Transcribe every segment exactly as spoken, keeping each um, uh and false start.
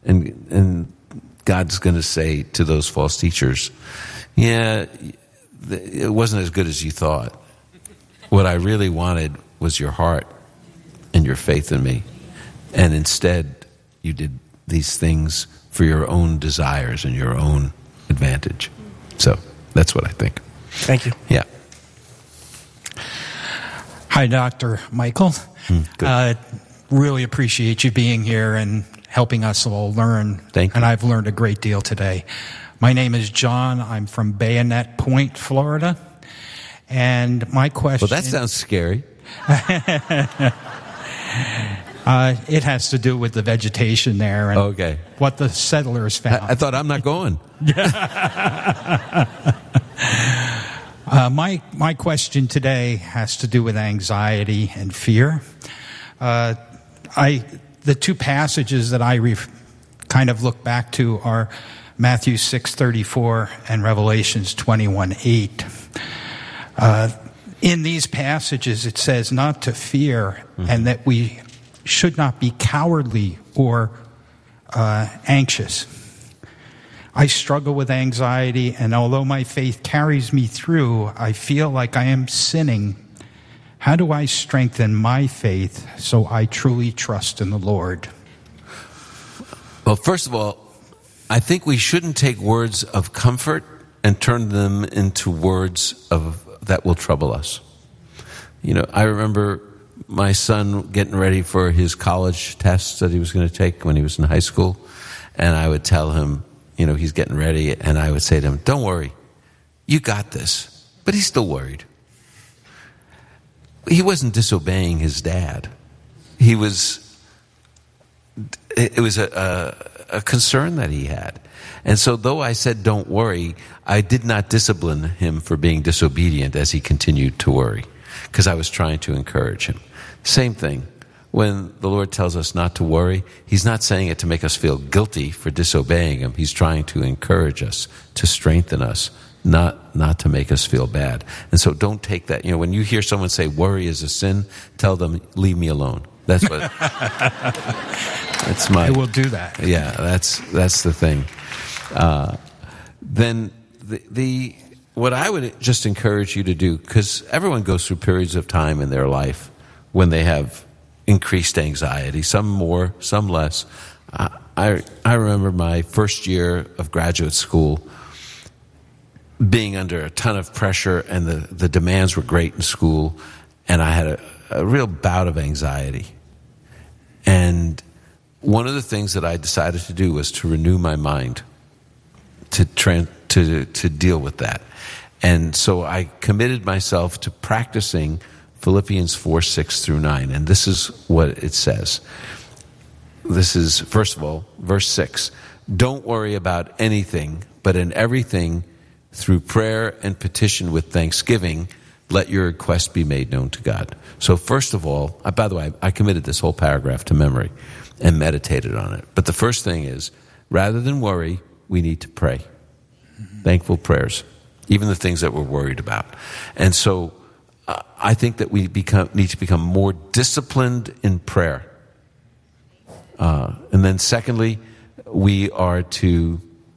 And, and God's going to say to those false teachers, yeah, it wasn't as good as you thought. What I really wanted was your heart and your faith in me. And instead, you did these things for your own desires and your own advantage. So that's what I think. Thank you. Yeah. Hi, Doctor Michael. Mm, good. Uh, really appreciate you being here and helping us all learn. Thank you. And I've learned a great deal today. My name is John. I'm from Bayonet Point, Florida. And my question... Well, that sounds scary. uh, it has to do with the vegetation there and okay. what the settlers found. I, I thought I'm not going. uh, my, my question today has to do with anxiety and fear. Uh, I... The two passages that I re- kind of look back to are Matthew six thirty-four and Revelations twenty-one eight. Uh, in these passages, it says not to fear, mm-hmm. and that we should not be cowardly or uh, anxious. I struggle with anxiety, and although my faith carries me through, I feel like I am sinning. How do I strengthen my faith so I truly trust in the Lord? Well, first of all, I think we shouldn't take words of comfort and turn them into words of that will trouble us. You know, I remember my son getting ready for his college tests that he was going to take when he was in high school, and I would tell him, you know, he's getting ready, and I would say to him, don't worry, you got this. But he's still worried. He wasn't disobeying his dad. He was, it was a, a, a concern that he had. And so though I said don't worry, I did not discipline him for being disobedient as he continued to worry, because I was trying to encourage him. Same thing. When the Lord tells us not to worry, He's not saying it to make us feel guilty for disobeying Him. He's trying to encourage us, to strengthen us, not not to make us feel bad. And so don't take that. You know, when you hear someone say worry is a sin, tell them, leave me alone. That's what, that's my... I will do that. Yeah, that's that's the thing. Uh, then the, the what I would just encourage you to do, because everyone goes through periods of time in their life when they have increased anxiety, some more, some less. Uh, I I remember my first year of graduate school being under a ton of pressure, and the, the demands were great in school, and I had a, a real bout of anxiety. And one of the things that I decided to do was to renew my mind to tra- to to deal with that. And so I committed myself to practicing Philippians four, six through nine. And this is what it says. This is, first of all, verse six. Don't worry about anything, but in everything, through prayer and petition with thanksgiving, let your request be made known to God. So first of all, uh, by the way, I committed this whole paragraph to memory and meditated on it. But the first thing is, rather than worry, we need to pray. Mm-hmm. Thankful prayers, even the things that we're worried about. And so uh, I think that we become, need to become more disciplined in prayer. Uh, and then secondly, we are to...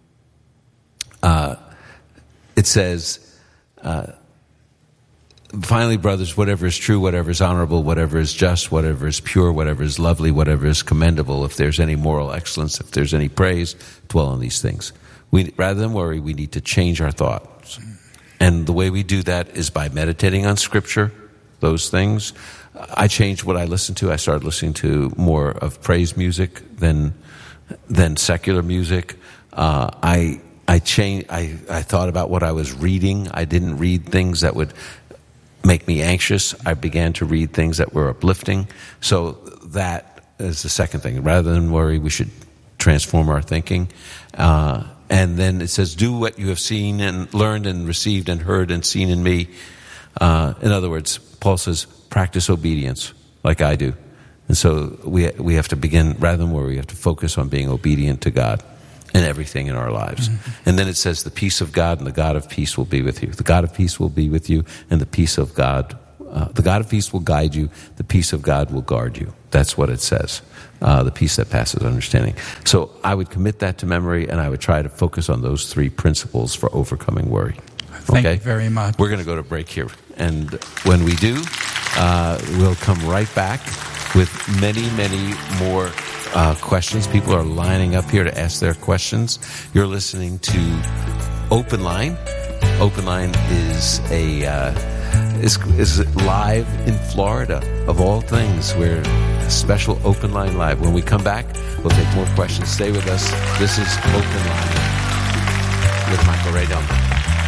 Uh, It says, uh, finally, brothers, whatever is true, whatever is honorable, whatever is just, whatever is pure, whatever is lovely, whatever is commendable, if there's any moral excellence, if there's any praise, dwell on these things. We, rather than worry, we need to change our thoughts. And the way we do that is by meditating on Scripture, those things. I changed what I listened to. I started listening to more of praise music than, than secular music. Uh, I... I changed, I, I thought about what I was reading. I didn't read things that would make me anxious. I began to read things that were uplifting. So that is the second thing. Rather than worry, we should transform our thinking. Uh, and then it says, do what you have seen and learned and received and heard and seen in me. Uh, in other words, Paul says, practice obedience like I do. And so we we have to begin, rather than worry, we have to focus on being obedient to God in everything in our lives. Mm-hmm. And then it says, the peace of God and the God of peace will be with you. The God of peace will be with you, and the peace of God, uh, the God of peace will guide you. The peace of God will guard you. That's what it says. uh, the peace that passes understanding. So I would commit that to memory, and I would try to focus on those three principles for overcoming worry. Thank okay? you very much. We're going to go to break here. And when we do, uh, we'll come right back with many, many more uh, questions. People are lining up here to ask their questions. You're listening to Open Line. Open Line is a uh, is, is live in Florida, of all things. We're a special Open Line Live. When we come back, we'll take more questions. Stay with us. This is Open Line with Michael Rydelnik.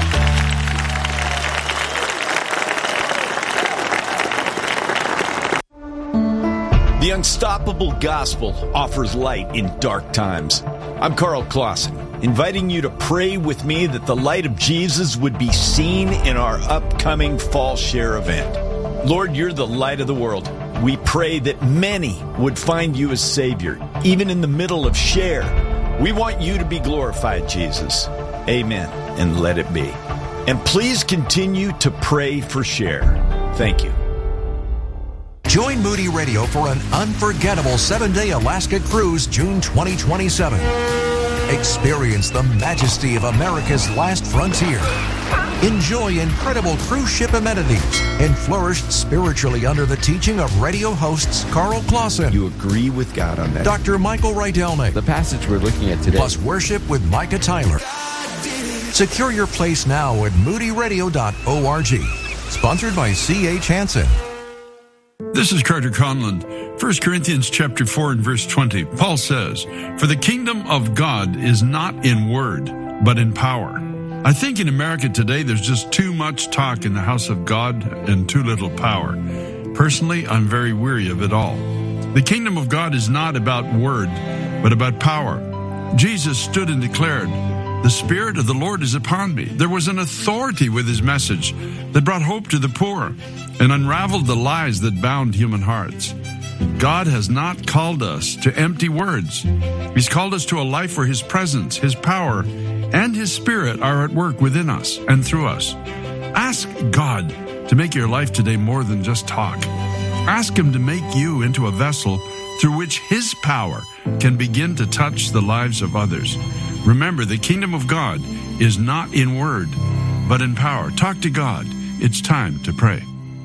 The Unstoppable Gospel offers light in dark times. I'm Carl Clausen, inviting you to pray with me that the light of Jesus would be seen in our upcoming Fall Share event. Lord, you're the light of the world. We pray that many would find you as Savior, even in the middle of Share. We want you to be glorified, Jesus. Amen, and let it be. And please continue to pray for Share. Thank you. Join Moody Radio for an unforgettable seven-day Alaska cruise June twenty twenty-seven. Experience the majesty of America's last frontier. Enjoy incredible cruise ship amenities and flourish spiritually under the teaching of radio hosts Carl Clausen. You agree with God on that? Doctor Michael Rydelnik. The passage we're looking at today. Plus worship with Micah Tyler. Secure your place now at moody radio dot org. Sponsored by C H Hansen. This is Carter Conlon. First Corinthians chapter four and verse twenty. Paul says, "For the kingdom of God is not in word, but in power." I think in America today there's just too much talk in the house of God and too little power. Personally, I'm very weary of it all. The kingdom of God is not about word, but about power. Jesus stood and declared, "The Spirit of the Lord is upon me." There was an authority with his message that brought hope to the poor and unraveled the lies that bound human hearts. God has not called us to empty words. He's called us to a life where his presence, his power, and his Spirit are at work within us and through us. Ask God to make your life today more than just talk. Ask him to make you into a vessel through which his power can begin to touch the lives of others. Remember, the kingdom of God is not in word, but in power. Talk to God. It's time to pray.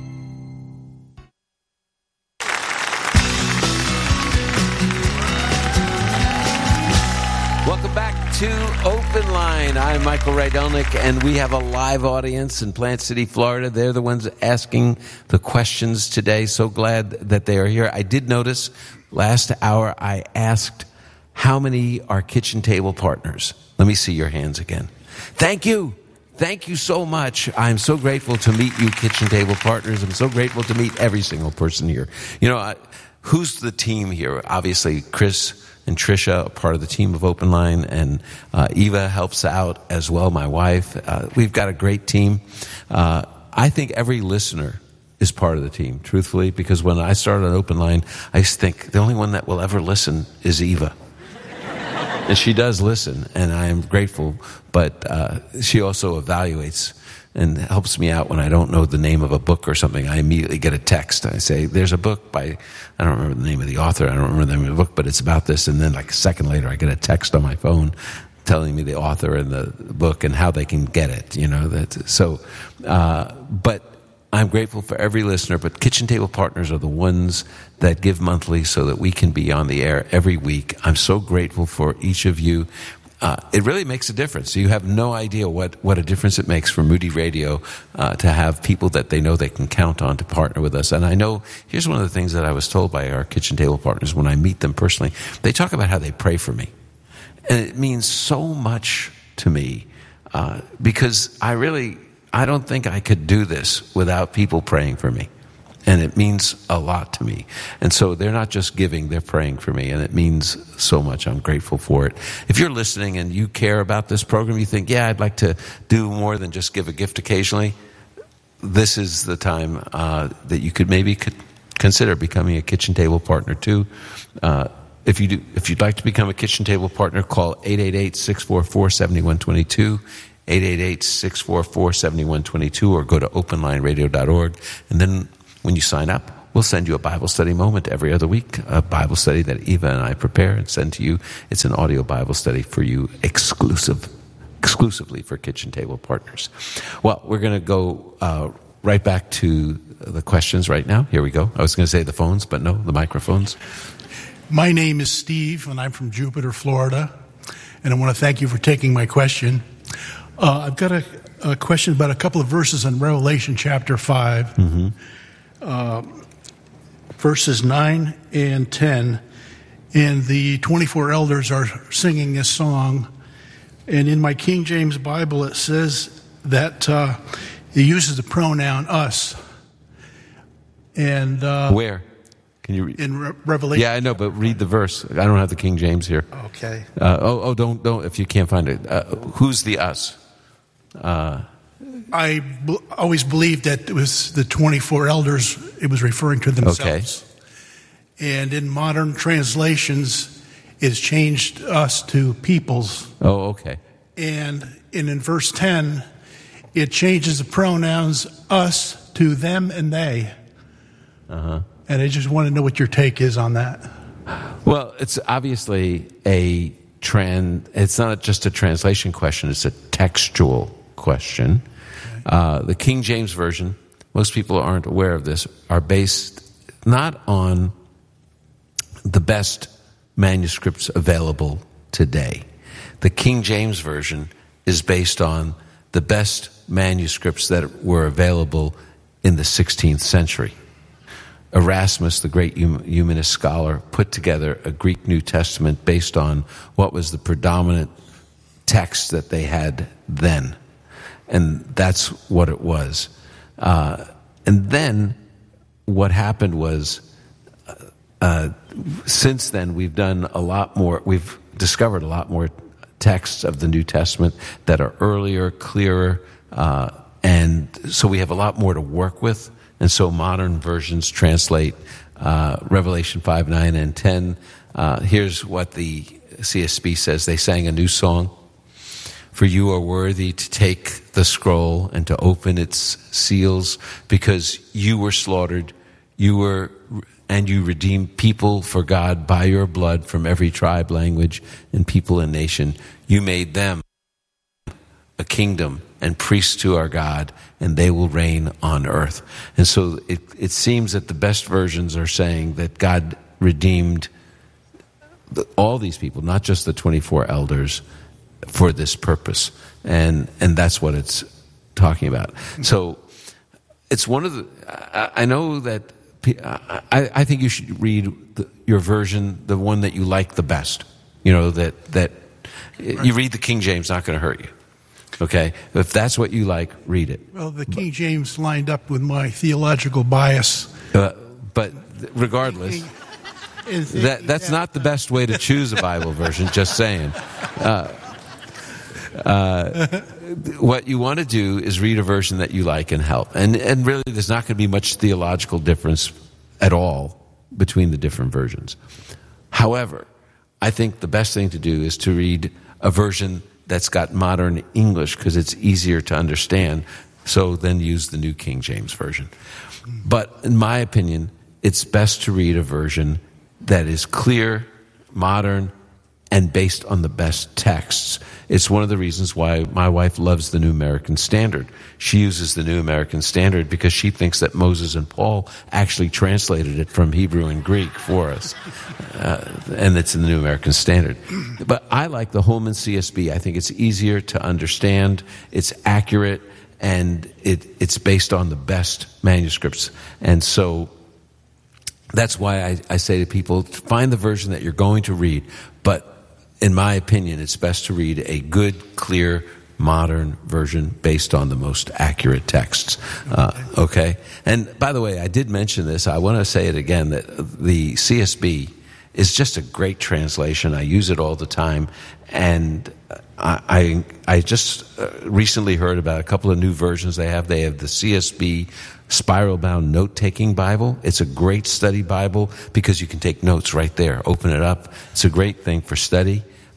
Welcome back to Open Line. I'm Michael Rydelnik, and we have a live audience in Plant City, Florida. They're the ones asking the questions today. So glad that they are here. I did notice last hour I asked how many are kitchen table partners. Let me see your hands again. Thank you. Thank you so much. I'm so grateful to meet you, kitchen table partners. I'm so grateful to meet every single person here. You know, I, who's the team here? Obviously, Chris and Tricia are part of the team of Open Line, and uh, Eva helps out as well, my wife. Uh, we've got a great team. Uh, I think every listener is part of the team, truthfully, because when I started on Open Line, I used to think the only one that will ever listen is Eva. And she does listen, and I am grateful, but uh, she also evaluates and helps me out when I don't know the name of a book or something. I immediately get a text. I say, there's a book by, I don't remember the name of the author, I don't remember the name of the book, but it's about this. And then like a second later, I get a text on my phone telling me the author and the book and how they can get it, you know. That, so, uh, but I'm grateful for every listener, but Kitchen Table Partners are the ones that give monthly so that we can be on the air every week. I'm so grateful for each of you. Uh, it really makes a difference. You have no idea what, what a difference it makes for Moody Radio uh, to have people that they know they can count on to partner with us. And I know, here's one of the things that I was told by our Kitchen Table Partners when I meet them personally. They talk about how they pray for me. And it means so much to me uh, because I really, I don't think I could do this without people praying for me. And it means a lot to me. And so they're not just giving, they're praying for me. And it means so much. I'm grateful for it. If you're listening and you care about this program, you think, yeah, I'd like to do more than just give a gift occasionally, this is the time uh, that you could maybe could consider becoming a Kitchen Table Partner too. Uh, if, you do, if you'd like to become a Kitchen Table Partner, call eight eight eight, six four four, seven one two two, eight eight eight, six four four, seven one two two, or go to open line radio dot org. And then when you sign up, we'll send you a Bible study moment every other week, a Bible study that Eva and I prepare and send to you. It's an audio Bible study for you, exclusive, exclusively for Kitchen Table Partners. Well, we're going to go uh, right back to the questions right now. Here we go. I was going to say the phones, but no, the microphones. My name is Steve, and I'm from Jupiter, Florida. And I want to thank you for taking my question. Uh, I've got a, a question about a couple of verses in Revelation chapter five, mm-hmm. uh, verses nine and ten. And the twenty-four elders are singing this song. And in my King James Bible, it says that uh, it uses the pronoun us. And uh, where? Can you read? In Re- Revelation. Yeah, I know, but read the verse. I don't have the King James here. Okay. Uh, oh, oh, don't, don't. If you can't find it, uh, who's the us? Uh, I b- always believed that it was the twenty-four elders. It was referring to themselves. Okay. And in modern translations, it's changed us to peoples. Oh, okay. And, and in verse ten, it changes the pronouns us to them and they. Uh huh. And I just want to know what your take is on that. Well, it's obviously a trans. It's not just a translation question; it's a textual question. Okay. Uh, the King James Version, most people aren't aware of this, are based not on the best manuscripts available today. The King James Version is based on the best manuscripts that were available in the sixteenth century. Erasmus, the great humanist scholar, put together a Greek New Testament based on what was the predominant text that they had then. And that's what it was. Uh, and then what happened was, uh, since then we've done a lot more, we've discovered a lot more texts of the New Testament that are earlier, clearer, uh, and so we have a lot more to work with. And so modern versions translate uh, Revelation five, nine, and ten. Uh, here's what the C S B says. They sang a new song. For you are worthy to take the scroll and to open its seals, because you were slaughtered, you were, and you redeemed people for God by your blood from every tribe, language, and people and nation. You made them a kingdom and priests to our God, and they will reign on earth. And so it, it seems that the best versions are saying that God redeemed the, all these people, not just the twenty-four elders, for this purpose. And and that's what it's talking about. So it's one of the, I, I know that, I, I think you should read the, your version, the one that you like the best. You know, that, that you read the King James, not going to hurt you. Okay? If that's what you like, read it. Well, the King James lined up with my theological bias. Uh, but regardless, that that's not the best way to choose a Bible version, just saying. Uh, uh, what you want to do is read a version that you like and help. And, and really, there's not going to be much theological difference at all between the different versions. However, I think the best thing to do is to read a version that's got modern English, because it's easier to understand. So then use the New King James Version. But in my opinion, it's best to read a version that is clear, modern, and based on the best texts. It's one of the reasons why my wife loves the New American Standard. She uses the New American Standard because she thinks that Moses and Paul actually translated it from Hebrew and Greek for us. Uh, and it's in the New American Standard. But I like the Holman C S B. I think it's easier to understand, it's accurate, and it, it's based on the best manuscripts. And so that's why I, I say to people, find the version that you're going to read. But in my opinion, it's best to read a good, clear, modern version based on the most accurate texts. Uh, okay? And by the way, I did mention this. I want to say it again, that the C S B is just a great translation. I use it all the time. And I, I, I just recently heard about a couple of new versions they have. They have the C S B Spiral-Bound Note-Taking Bible. It's a great study Bible because you can take notes right there. Open it up. It's a great thing for study.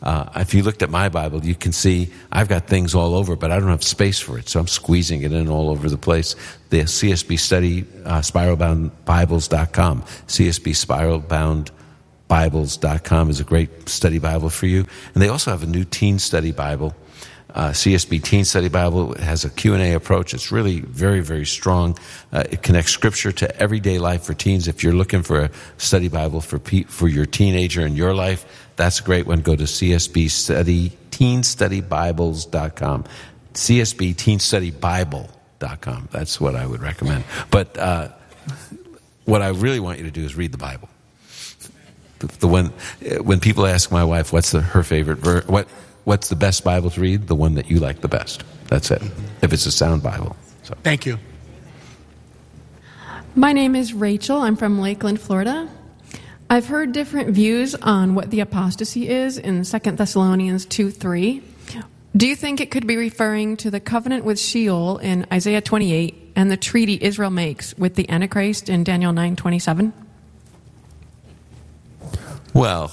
Uh, if you looked at my Bible, you can see I've got things all over, but I don't have space for it, so I'm squeezing it in all over the place. The C S B Study, uh, Spiral Bound Bibles dot com, C S B Spiral Bound Bibles dot com is a great study Bible for you. And they also have a new teen study Bible. Uh, C S B Teen Study Bible has a Q and A approach. It's really very, very strong. Uh, it connects Scripture to everyday life for teens. If you're looking for a study Bible for pe- for your teenager in your life, that's a great one. Go to C S B Study, Teen Study Bibles dot com. C S B Teen Study Bible dot com. That's what I would recommend. But uh, what I really want you to do is read the Bible. The, the one, when people ask my wife, what's the, her favorite verse, what, what's the best Bible to read? The one that you like the best. That's it. If it's a sound Bible. So. Thank you. My name is Rachel. I'm from Lakeland, Florida. I've heard different views on what the apostasy is in Second Thessalonians two three. Do you think it could be referring to the covenant with Sheol in Isaiah twenty-eight and the treaty Israel makes with the Antichrist in Daniel nine twenty-seven? Well,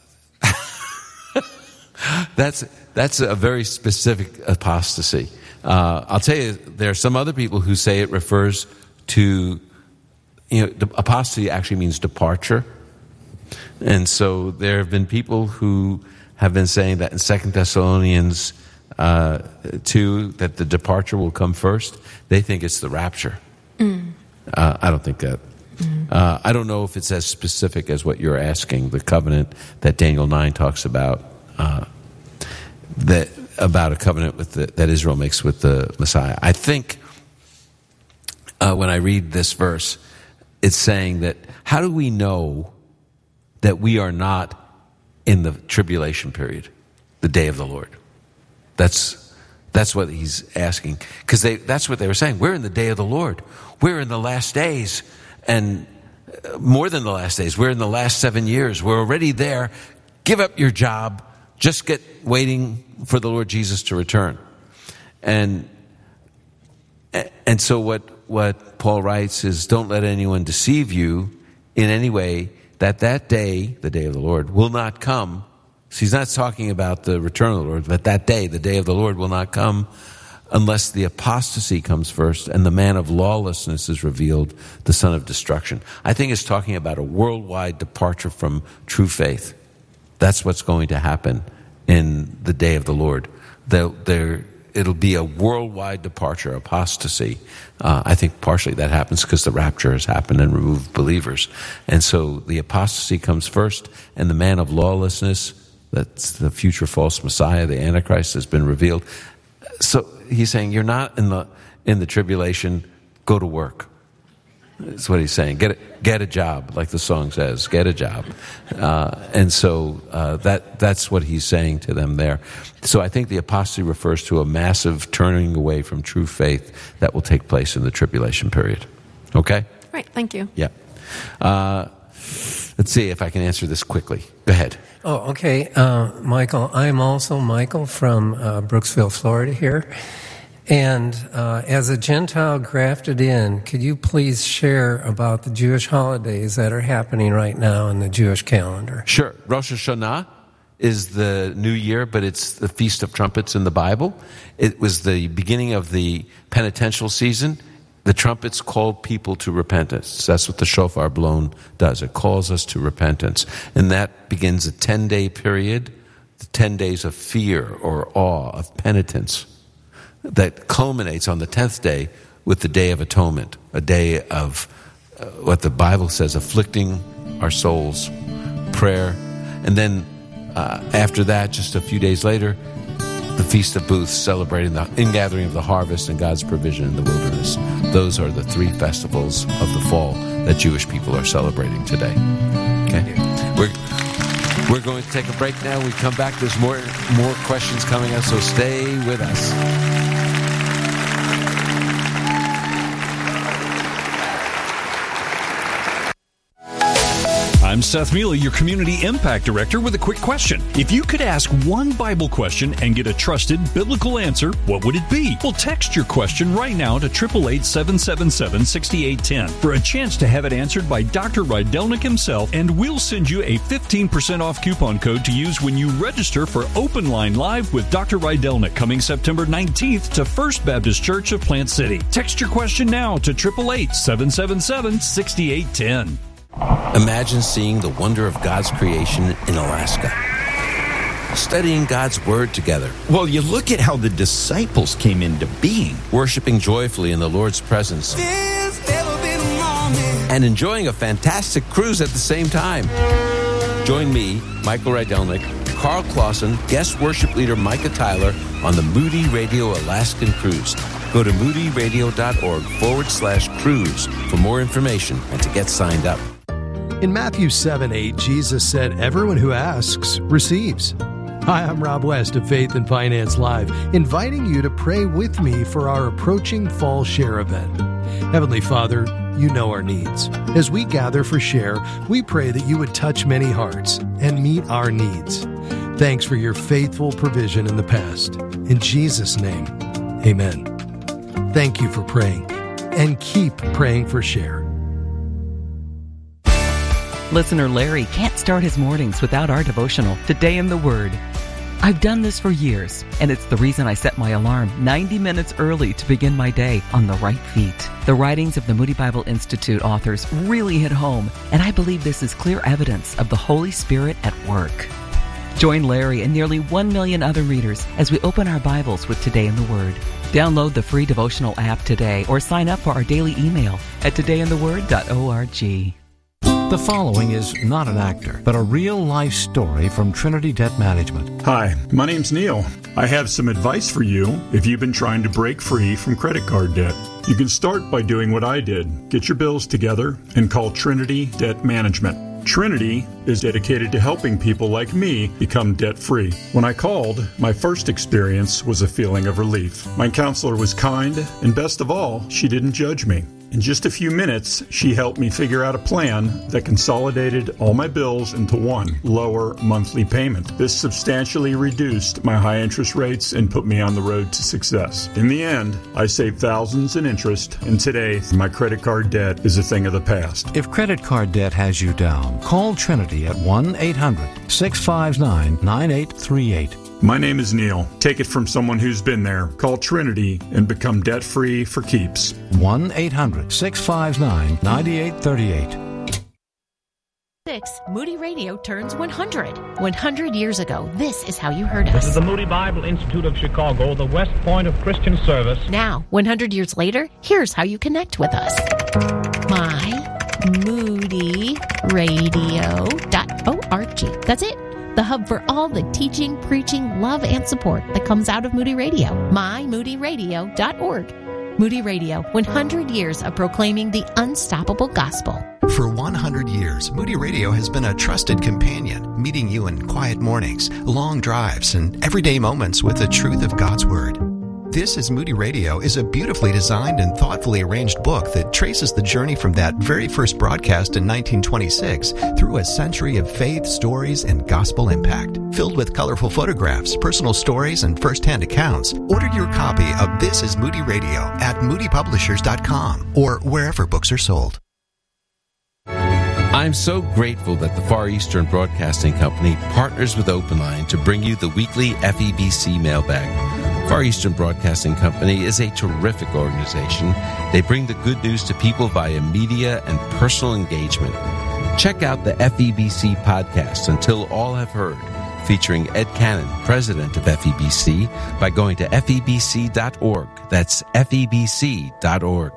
that's that's a very specific apostasy. Uh, I'll tell you, there are some other people who say it refers to, you know, the apostasy actually means departure. And so there have been people who have been saying that in Second Thessalonians uh, two, that the departure will come first. They think it's the rapture. Mm. Uh, I don't think that. Mm. Uh, I don't know if it's as specific as what you're asking, the covenant that Daniel nine talks about, uh, that about a covenant with the, that Israel makes with the Messiah. I think uh, when I read this verse, it's saying that how do we know that we are not in the tribulation period, the day of the Lord? That's that's what he's asking, because they that's what they were saying. We're in the day of the Lord. We're in the last days. And more than the last days, we're in the last seven years. We're already there. Give up your job. Just get waiting for the Lord Jesus to return. And and so what, what Paul writes is, don't let anyone deceive you in any way, that that day, the day of the Lord, will not come. So he's not talking about the return of the Lord, but that day, the day of the Lord, will not come unless the apostasy comes first and the man of lawlessness is revealed, the son of destruction. I think it's talking about a worldwide departure from true faith. That's what's going to happen in the day of the Lord. There, there, it'll be a worldwide departure, apostasy. Uh, I think partially that happens because the rapture has happened and removed believers. And so the apostasy comes first, and the man of lawlessness, that's the future false Messiah, the Antichrist, has been revealed. So he's saying, you're not in the in the tribulation, go to work. That's what he's saying. Get a, get a job, like the song says, get a job. Uh, and so uh, that that's what he's saying to them there. So I think the apostasy refers to a massive turning away from true faith that will take place in the tribulation period. Okay? Right, thank you. Yeah. Uh, let's see if I can answer this quickly. Go ahead. Oh, okay. Uh, Michael, I'm also Michael from uh, Brooksville, Florida here. And uh, as a Gentile grafted in, could you please share about the Jewish holidays that are happening right now in the Jewish calendar? Sure. Rosh Hashanah is the new year, but it's the Feast of Trumpets in the Bible. It was the beginning of the penitential season. The trumpets called people to repentance. That's what the shofar blown does. It calls us to repentance. And that begins a ten-day period, the ten days of fear or awe, of penitence, that culminates on the tenth day with the Day of Atonement, a day of uh, what the Bible says, afflicting our souls, prayer. And then uh, after that, just a few days later, the Feast of Booths, celebrating the ingathering of the harvest and God's provision in the wilderness. Those are the three festivals of the fall that Jewish people are celebrating today. Okay? We're, we're going to take a break now. We come back. There's more, more questions coming up, so stay with us. I'm Seth Mealy, your Community Impact Director, with a quick question. If you could ask one Bible question and get a trusted biblical answer, what would it be? Well, text your question right now to eight eight eight, seven seven seven, six eight one zero for a chance to have it answered by Doctor Rydelnik himself, and we'll send you a fifteen percent off coupon code to use when you register for Open Line Live with Doctor Rydelnik coming September nineteenth to First Baptist Church of Plant City. Text your question now to eight eight eight, seven seven seven, six eight one zero. Imagine seeing the wonder of God's creation in Alaska. Studying God's Word together. Well, you look at how the disciples came into being. Worshiping joyfully in the Lord's presence. And enjoying a fantastic cruise at the same time. Join me, Michael Rydelnik, Carl Clausen, guest worship leader Micah Tyler on the Moody Radio Alaskan Cruise. Go to moodyradio.org forward slash cruise for more information and to get signed up. In Matthew seven eight, Jesus said, "Everyone who asks receives." Hi, I'm Rob West of Faith and Finance Live, inviting you to pray with me for our approaching Fall Share event. Heavenly Father, you know our needs. As we gather for Share, we pray that you would touch many hearts and meet our needs. Thanks for your faithful provision in the past. In Jesus' name, amen. Thank you for praying, and keep praying for Share. Listener Larry can't start his mornings without our devotional, Today in the Word. I've done this for years, and it's the reason I set my alarm ninety minutes early to begin my day on the right feet. The writings of the Moody Bible Institute authors really hit home, and I believe this is clear evidence of the Holy Spirit at work. Join Larry and nearly one million other readers as we open our Bibles with Today in the Word. Download the free devotional app today or sign up for our daily email at today in the word dot org. The following is not an actor, but a real-life story from Trinity Debt Management. Hi, my name's Neil. I have some advice for you if you've been trying to break free from credit card debt. You can start by doing what I did. Get your bills together and call Trinity Debt Management. Trinity is dedicated to helping people like me become debt-free. When I called, my first experience was a feeling of relief. My counselor was kind, and best of all, she didn't judge me. In just a few minutes, she helped me figure out a plan that consolidated all my bills into one lower monthly payment. This substantially reduced my high interest rates and put me on the road to success. In the end, I saved thousands in interest, and today, my credit card debt is a thing of the past. If credit card debt has you down, call Trinity at one eight hundred, six five nine, nine eight three eight. My name is Neil. Take it from someone who's been there. Call Trinity and become debt-free for keeps. one eight hundred, six five nine, nine eight three eight. Six, Moody Radio turns one hundred. one hundred years ago, this is how you heard us. This is the Moody Bible Institute of Chicago, the West Point of Christian service. Now, one hundred years later, here's how you connect with us. My Moody Radio dot org. That's it. The hub for all the teaching, preaching, love, and support that comes out of Moody Radio. my moody radio dot org. Moody Radio, one hundred years of proclaiming the unstoppable gospel. For one hundred years, Moody Radio has been a trusted companion, meeting you in quiet mornings, long drives, and everyday moments with the truth of God's Word. This is Moody Radio is a beautifully designed and thoughtfully arranged book that traces the journey from that very first broadcast in nineteen twenty-six through a century of faith, stories, and gospel impact. Filled with colorful photographs, personal stories, and first-hand accounts, order your copy of This is Moody Radio at moody publishers dot com or wherever books are sold. I'm so grateful that the Far Eastern Broadcasting Company partners with Open Line to bring you the weekly F E B C mailbag. Far Eastern Broadcasting Company is a terrific organization. They bring the good news to people via media and personal engagement. Check out the F E B C podcast, Until All Have Heard, featuring Ed Cannon, president of F E B C, by going to F E B C dot org. That's F E B C dot org.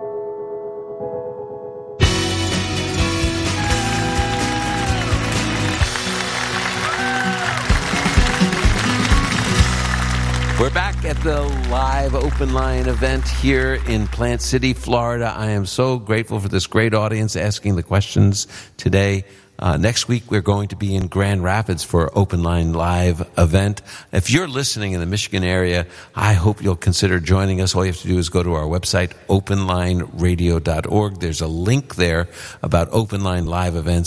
We're back at the live Open Line event here in Plant City, Florida. I am so grateful for this great audience asking the questions today. Uh, next week, we're going to be in Grand Rapids for Open Line Live event. If you're listening in the Michigan area, I hope you'll consider joining us. All you have to do is go to our website, open line radio dot org. There's a link there about Open Line Live events.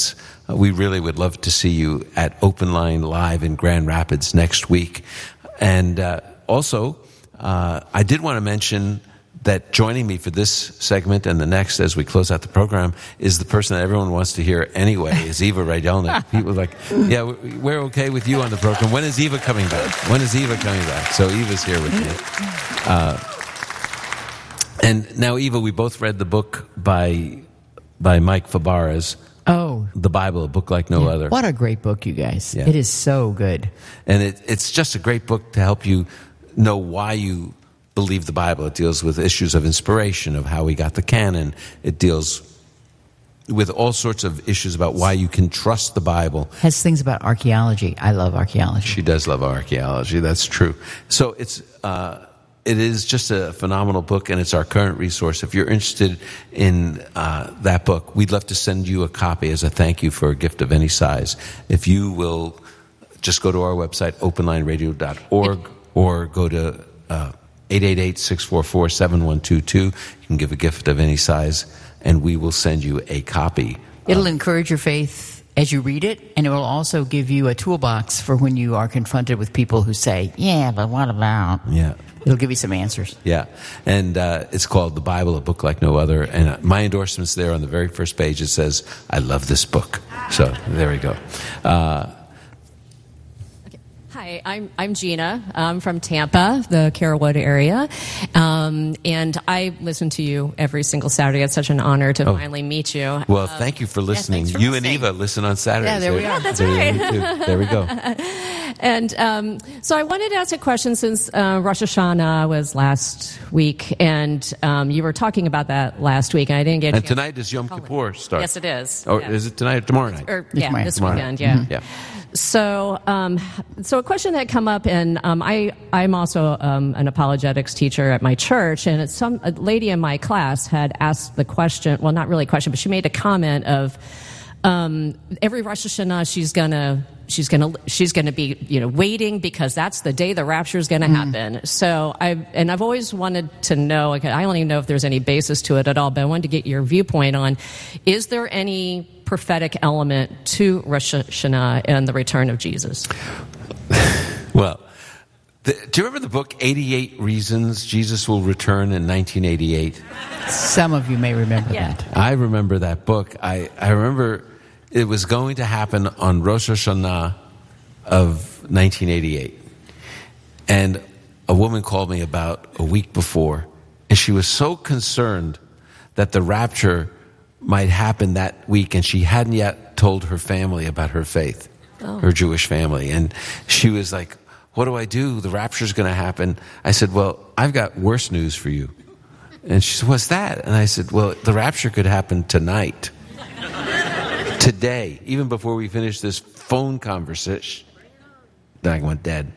uh, we really would love to see you at Open Line Live in Grand Rapids next week. And uh, also, uh, I did want to mention that joining me for this segment and the next as we close out the program is the person that everyone wants to hear anyway, is Eva Rydelnik. People are like, yeah, we're okay with you on the program. When is Eva coming back? When is Eva coming back? So Eva's here with me. Uh, and now, Eva, we both read the book by by Mike Fabarez. Oh. The Bible, a book like no yeah. other. What a great book, you guys. Yeah. It is so good. And it, it's just a great book to help you know why you believe the Bible. It deals with issues of inspiration, of how we got the canon. It deals with all sorts of issues about why you can trust the Bible. Has things about archaeology. I love archaeology. She does love archaeology. That's true. So it's uh, it is just a phenomenal book, and it's our current resource. If you're interested in uh, that book, we'd love to send you a copy as a thank you for a gift of any size. If you will just go to our website, open line radio dot org, or go to uh, eight eight eight, six four four, seven one two two. You can give a gift of any size, and we will send you a copy. It'll um, encourage your faith as you read it, and it will also give you a toolbox for when you are confronted with people who say, yeah, but what about? Yeah. It'll give you some answers. Yeah. And uh, it's called The Bible, a book like no other. And uh, my endorsement's there on the very first page. It says, I love this book. So there we go. Uh, Hi, I'm I'm Gina. I'm from Tampa, the Carrollwood area, um, and I listen to you every single Saturday. It's such an honor to oh. finally meet you. Well, um, thank you for listening. Yeah, for you listening. and Eva listen on Saturdays. Yeah, there we are. That's there, right. There we go. And um, so I wanted to ask a question since uh, Rosh Hashanah was last week, and um, you were talking about that last week, and I didn't get. And tonight is Yom Kippur start. Yes, it is. Or yeah. is it tonight or tomorrow night? Or, yeah, tomorrow. this Tomorrow weekend. night. Yeah. Mm-hmm. Yeah. So, um, so a question that come up, and um, I, I'm also um, an apologetics teacher at my church, and it's some a lady in my class had asked the question. Well, not really a question, but she made a comment of um, every Rosh Hashanah she's gonna she's gonna she's gonna be you know waiting because that's the day the rapture is gonna Mm. happen. So I and I've always wanted to know. Like, I don't even know if there's any basis to it at all, but I wanted to get your viewpoint on: is there any prophetic element to Rosh Hashanah and the return of Jesus? Well, the, do you remember the book eighty-eight Reasons Jesus Will Return in nineteen eighty-eight? Some of you may remember Yeah. that. I remember that book. I, I remember it was going to happen on Rosh Hashanah of nineteen eighty-eight. And a woman called me about a week before, and she was so concerned that the rapture might happen that week, and she hadn't yet told her family about her faith, oh. her Jewish family. And she was like, what do I do? The rapture's going to happen. I said, well, I've got worse news for you. And she said, what's that? And I said, well, the rapture could happen tonight. Today, even before we finish this phone conversation. Then I went dead.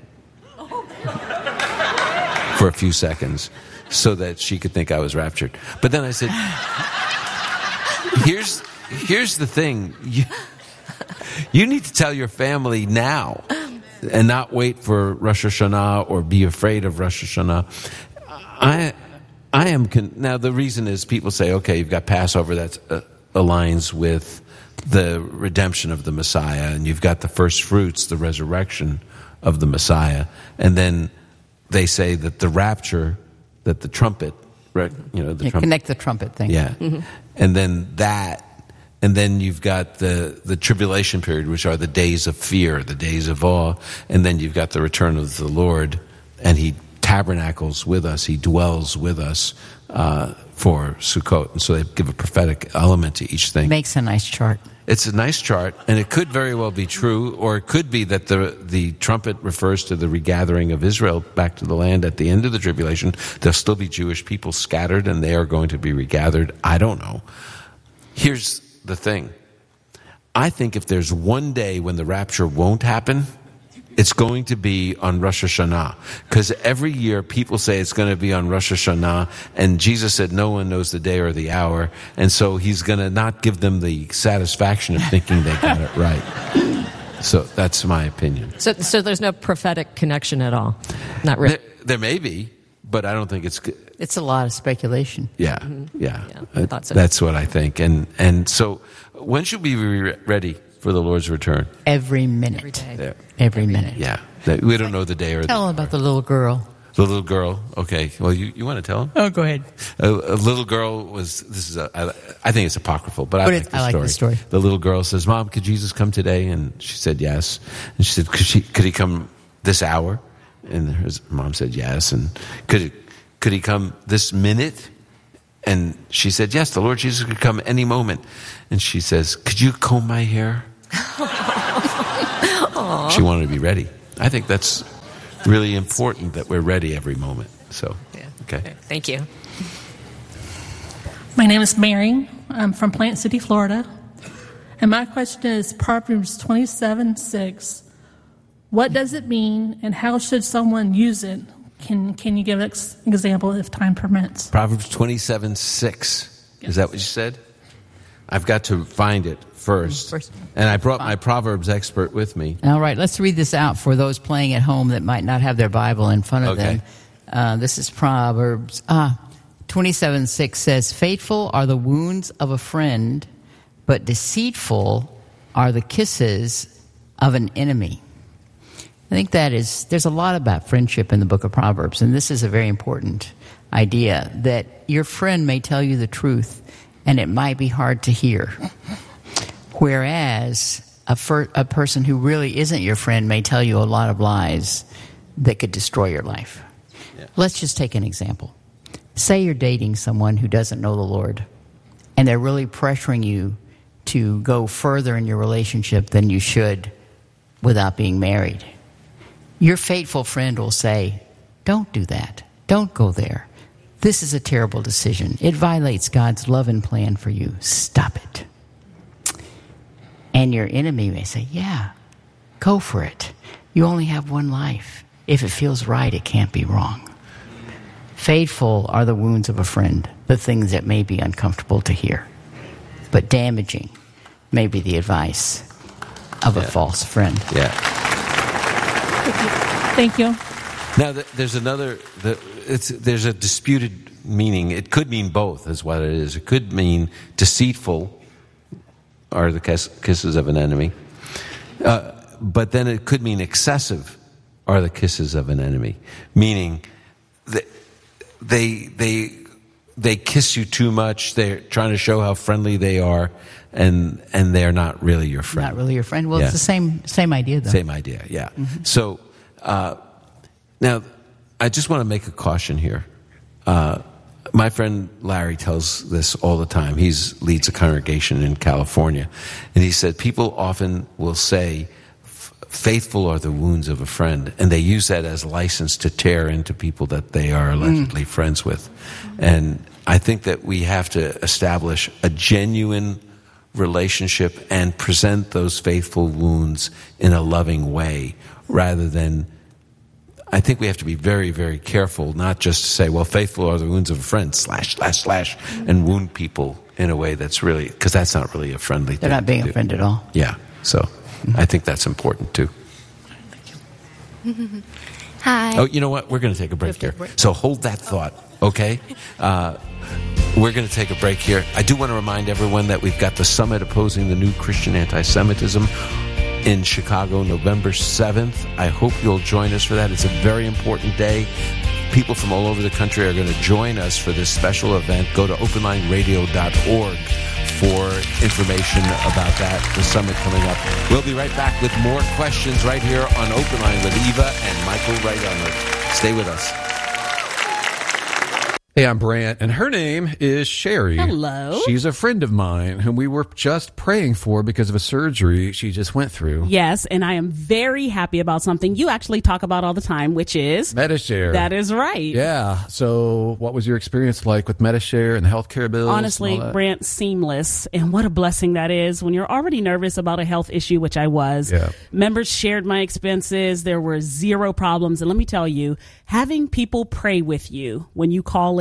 For a few seconds, so that she could think I was raptured. But then I said, here's here's the thing. You, you need to tell your family now and not wait for Rosh Hashanah or be afraid of Rosh Hashanah. I I am con- now the reason is people say, okay, you've got Passover that uh, aligns with the redemption of the Messiah, and you've got the first fruits, the resurrection of the Messiah, and then they say that the rapture, that the trumpet, right, you know, the Yeah, trumpet, connect the trumpet thing. yeah, Mm-hmm. and then that, and then you've got the the tribulation period, which are the days of fear, the days of awe, and then you've got the return of the Lord, and He tabernacles with us, He dwells with us uh, for Sukkot, and so they give a prophetic element to each thing. Makes a nice chart. It's a nice chart, and it could very well be true, or it could be that the the trumpet refers to the regathering of Israel back to the land at the end of the tribulation. There'll still be Jewish people scattered, and they are going to be regathered. I don't know. Here's the thing. I think if there's one day when the rapture won't happen, it's going to be on Rosh Hashanah. Because every year people say it's going to be on Rosh Hashanah, and Jesus said no one knows the day or the hour, and so He's going to not give them the satisfaction of thinking they got it right. So that's my opinion. So, so there's no prophetic connection at all? Not really? There, there may be, but I don't think it's... It's a lot of speculation. Yeah, mm-hmm. yeah. yeah I thought so. That's what I think. And, and so when should we be re- ready for the Lord's return? Every minute. Every day. There. Every minute. Yeah. That- We don't know the day or Tell the, them about the little girl. the little girl. Okay. Well, you, you want to tell him? Oh, go ahead. A, a little girl was, this is a, I, I think it's apocryphal, but I But like, it's- the I like story. the story. The little girl says, Mom, could Jesus come today? And she said, yes. And she said, could, she, could he come this hour? And her mom said, yes. And could, it, could he come this minute? And she said, yes, the Lord Jesus could come any moment. And she says, could you comb my hair? She wanted to be ready. I think that's really important that we're ready every moment. So, okay. Thank you. My name is Mary. I'm from Plant City, Florida. And my question is Proverbs twenty-seven six. What does it mean, and how should someone use it? Can Can you give an ex- example if time permits? Proverbs twenty-seven six. Is that what you said? I've got to find it first. First. And I brought my Proverbs expert with me. All right, let's read this out for those playing at home that might not have their Bible in front of Okay. them. Uh, this is Proverbs. Ah, twenty-seven six says, faithful are the wounds of a friend, but deceitful are the kisses of an enemy. I think that is, there's a lot about friendship in the book of Proverbs, and this is a very important idea, that your friend may tell you the truth, and it might be hard to hear. Whereas a, fir- a person who really isn't your friend may tell you a lot of lies that could destroy your life. Yeah. Let's just take an example. Say you're dating someone who doesn't know the Lord, and they're really pressuring you to go further in your relationship than you should without being married. Your faithful friend will say, don't do that. Don't go there. This is a terrible decision. It violates God's love and plan for you. Stop it. And your enemy may say, yeah, go for it. You only have one life. If it feels right, it can't be wrong. Faithful are the wounds of a friend, the things that may be uncomfortable to hear. But damaging may be the advice of a Yeah. false friend. Yeah. Thank you. Now, th- there's another, the, it's, there's a disputed meaning. It could mean both, is what it is. It could mean deceitful are the kiss, kisses of an enemy. Uh, but then it could mean excessive are the kisses of an enemy. Meaning that they, they, they kiss you too much. They're trying to show how friendly they are, and, and they're not really your friend. Not really your friend. Well, Yeah. it's the same same idea, though. Same idea, yeah. So, uh, now, I just want to make a caution here. Uh, my friend Larry tells this all the time. He leads a congregation in California. And he said, people often will say, faithful are the wounds of a friend. And they use that as license to tear into people that they are allegedly mm. friends with. And I think that we have to establish a genuine relationship and present those faithful wounds in a loving way, rather than, I think we have to be very, very careful not just to say, well, faithful are the wounds of a friend, slash, slash, slash, and wound people in a way that's really, because that's not really a friendly They're thing. not being to a friend do. at all. Yeah, so mm-hmm. I think that's important too. Hi. Oh, you know what? We're going to take a break here. So hold that thought, okay? Uh, we're going to take a break here. I do want to remind everyone that we've got the Summit Opposing the New Christian Anti-Semitism in Chicago, November seventh. I hope you'll join us for that. It's a very important day. People from all over the country are going to join us for this special event. Go to open line radio dot org for information about that, the summit coming up. We'll be right back with more questions right here on Open Line with Eva and Michael Wright. Stay with us. Hey, I'm Brant, and her name is Sherry. Hello. She's a friend of mine whom we were just praying for because of a surgery she just went through. Yes, and I am very happy about something you actually talk about all the time, which is Medi-Share. That is right. Yeah. So what was your experience like with Medi-Share and the healthcare bills? Honestly, Brant, seamless. And what a blessing that is when you're already nervous about a health issue, which I was. Yeah. Members shared my expenses. There were zero problems. And let me tell you, having people pray with you when you call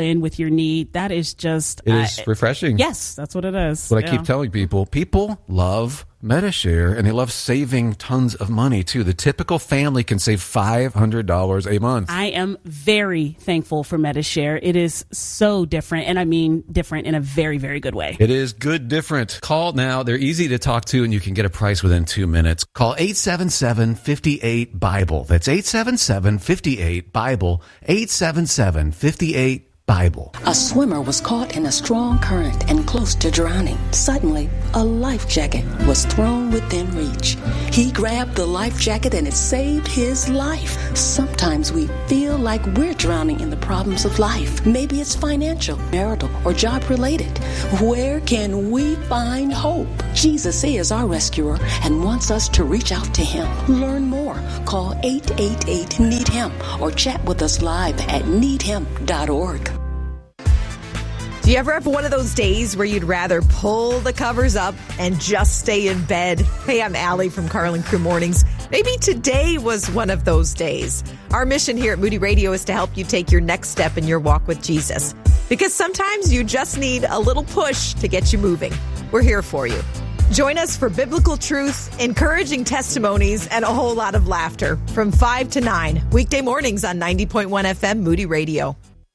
in with your need, that is just... It is uh, refreshing. Yes, that's what it is. What yeah. I keep telling people, people love MediShare, and they love saving tons of money, too. The typical family can save five hundred dollars a month. I am very thankful for MediShare. It is so different, and I mean different in a very, very good way. It is good different. Call now. They're easy to talk to, and you can get a price within two minutes. Call eight seven seven, five eight, BIBLE. That's eight seven seven, five eight, BIBLE. eight seven seven, five eight, Bible. A swimmer was caught in a strong current and close to drowning. Suddenly, a life jacket was thrown within reach. He grabbed the life jacket and it saved his life. Sometimes we feel like we're drowning in the problems of life. Maybe it's financial, marital, or job related. Where can we find hope? Jesus is our rescuer and wants us to reach out to him. Learn more. Call eight eight eight, need him or chat with us live at need him dot org. Do you ever have one of those days where you'd rather pull the covers up and just stay in bed? Hey, I'm Allie from Carlin Crew Mornings. Maybe today was one of those days. Our mission here at Moody Radio is to help you take your next step in your walk with Jesus. Because sometimes you just need a little push to get you moving. We're here for you. Join us for biblical truth, encouraging testimonies, and a whole lot of laughter from five to nine, weekday mornings on ninety point one F M Moody Radio.